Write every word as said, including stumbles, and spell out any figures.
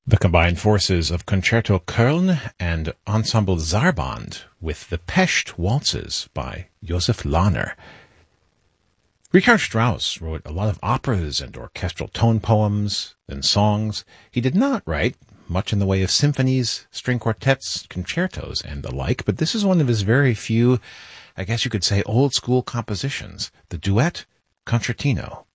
The combined forces of Concerto Köln and Ensemble Zarband with the Pest Waltzes by Josef Lahner. Richard Strauss wrote a lot of operas and orchestral tone poems and songs. He did not write much in the way of symphonies, string quartets, concertos, and the like, but this is one of his very few, I guess you could say, old-school compositions, the duet Concertino.